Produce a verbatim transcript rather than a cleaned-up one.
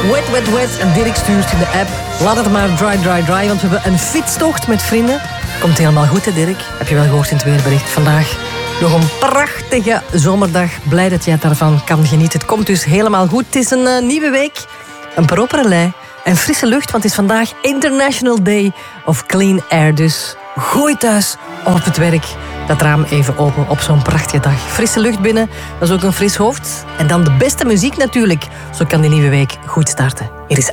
Wet, wet, wet. En Dirk stuurt in de app. Laat het maar dry, dry, dry. Want we hebben een fietstocht met vrienden. Komt helemaal goed, hè, Dirk? Heb je wel gehoord in het weerbericht vandaag. Nog een prachtige zomerdag. Blij dat jij daarvan kan genieten. Het komt dus helemaal goed. Het is een uh, nieuwe week. Een propere lei. En frisse lucht, want het is vandaag International Day of Clean Air. Dus gooi thuis op het werk dat raam even open op zo'n prachtige dag. Frisse lucht binnen, dat is ook een fris hoofd. En dan de beste muziek natuurlijk. Zo kan die nieuwe week goed starten. Hier is